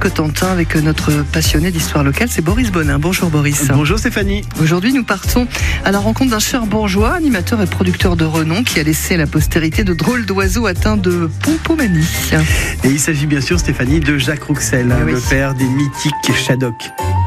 Cotentin avec notre passionné d'histoire locale, c'est Boris Bonin. Bonjour Boris. Bonjour Stéphanie. Aujourd'hui nous partons à la rencontre d'un Cherbourgeois, animateur et producteur de renom qui a laissé à la postérité de drôles d'oiseaux atteints de pompomanie. Et il s'agit bien sûr Stéphanie de Jacques Rouxel, le père des mythiques Shadocks.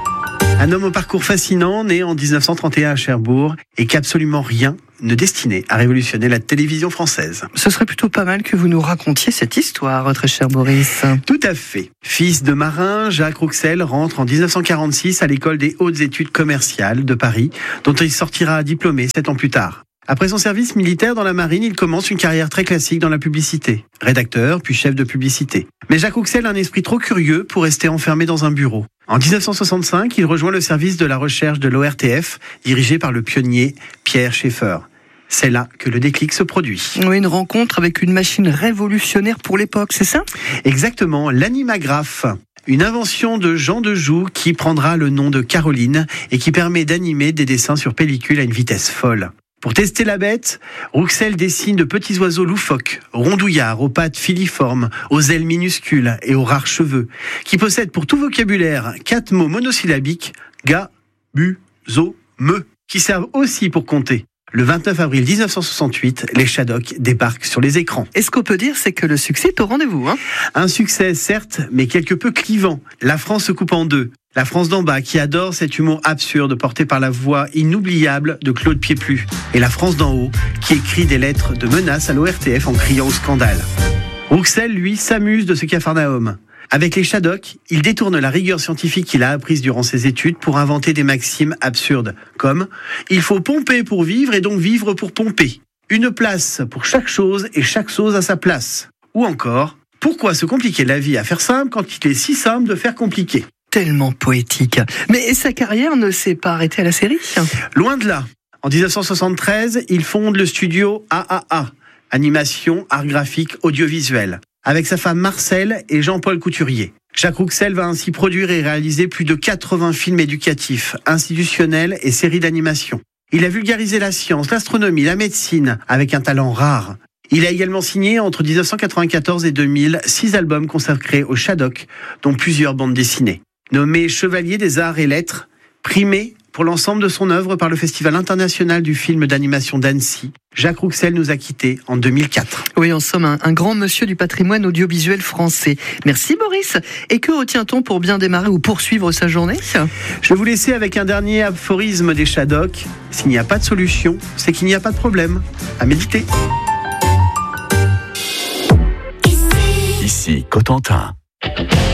Un homme au parcours fascinant, né en 1931 à Cherbourg et qu'absolument rien ne destinait à révolutionner la télévision française. Ce serait plutôt pas mal que vous nous racontiez cette histoire, très cher Boris. Tout à fait. Fils de marin, Jacques Rouxel rentre en 1946 à l'école des hautes études commerciales de Paris, dont il sortira diplômé 7 ans plus tard. Après son service militaire dans la marine, il commence une carrière très classique dans la publicité. Rédacteur, puis chef de publicité. Mais Jacques Rouxel a un esprit trop curieux pour rester enfermé dans un bureau. En 1965, il rejoint le service de la recherche de l'ORTF, dirigé par le pionnier Pierre Schaeffer. C'est là que le déclic se produit. Oui, une rencontre avec une machine révolutionnaire pour l'époque, c'est ça ? Exactement, l'animagraphe. Une invention de Jean Dejoux qui prendra le nom de Caroline et qui permet d'animer des dessins sur pellicule à une vitesse folle. Pour tester la bête, Rouxel dessine de petits oiseaux loufoques, rondouillards, aux pattes filiformes, aux ailes minuscules et aux rares cheveux, qui possèdent pour tout vocabulaire 4 mots monosyllabiques, ga, bu, zo, me, qui servent aussi pour compter. Le 29 avril 1968, les Shadocks débarquent sur les écrans. Et ce qu'on peut dire, c'est que le succès est au rendez-vous. Un succès, certes, mais quelque peu clivant. La France se coupe en deux. La France d'en bas, qui adore cet humour absurde porté par la voix inoubliable de Claude Pieplu. Et la France d'en haut, qui écrit des lettres de menaces à l'ORTF en criant au scandale. Rouxel, lui, s'amuse de ce capharnaüm. Avec les Shadocks, il détourne la rigueur scientifique qu'il a apprise durant ses études pour inventer des maximes absurdes, comme « Il faut pomper pour vivre et donc vivre pour pomper ». Une place pour chaque chose et chaque chose à sa place. Ou encore « Pourquoi se compliquer la vie à faire simple quand il est si simple de faire compliqué ?» Tellement poétique. Mais sa carrière ne s'est pas arrêtée à la série ? Loin de là. En 1973, il fonde le studio AAA, Animation, Art Graphique, Audiovisuel, avec sa femme Marcel et Jean-Paul Couturier. Jacques Rouxel va ainsi produire et réaliser plus de 80 films éducatifs, institutionnels et séries d'animation. Il a vulgarisé la science, l'astronomie, la médecine, avec un talent rare. Il a également signé, entre 1994 et 2000, 6 albums consacrés aux Shadocks, dont plusieurs bandes dessinées. Nommé chevalier des arts et lettres, primé pour l'ensemble de son œuvre par le Festival international du film d'animation d'Annecy, Jacques Rouxel nous a quittés en 2004. Oui, en somme, un grand monsieur du patrimoine audiovisuel français. Merci Boris. Et que retient-on pour bien démarrer ou poursuivre sa journée ? Je vais vous laisser avec un dernier aphorisme des Shadocks. S'il n'y a pas de solution, c'est qu'il n'y a pas de problème. À méditer. Ici Cotentin.